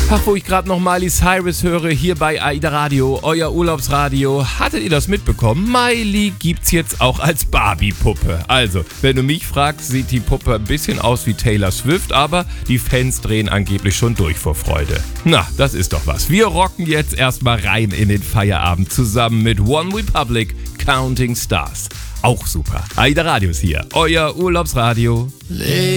Ach, wo ich gerade noch Miley Cyrus höre, hier bei AIDA Radio, euer Urlaubsradio. Hattet ihr das mitbekommen? Miley gibt's jetzt auch als Barbie-Puppe. Also, wenn du mich fragst, sieht die Puppe ein bisschen aus wie Taylor Swift, aber die Fans drehen angeblich schon durch vor Freude. Na, das ist doch was. Wir rocken jetzt erstmal rein in den Feierabend zusammen mit One Republic, Counting Stars. Auch super. AIDA Radio ist hier, euer Urlaubsradio.